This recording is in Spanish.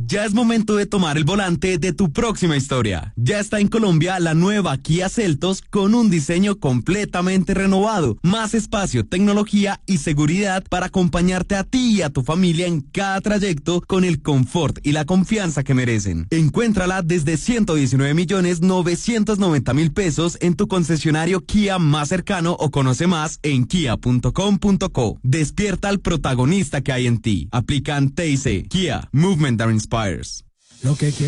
Ya es momento de tomar el volante de tu próxima historia. Ya está en Colombia la nueva Kia Seltos con un diseño completamente renovado, más espacio, tecnología y seguridad para acompañarte a ti y a tu familia en cada trayecto con el confort y la confianza que merecen. Encuéntrala desde 119.990.000 pesos en tu concesionario Kia más cercano o conoce más en kia.com.co. Despierta al protagonista que hay en ti. Aplican TIC. Kia, Movement that Inspires. Lo que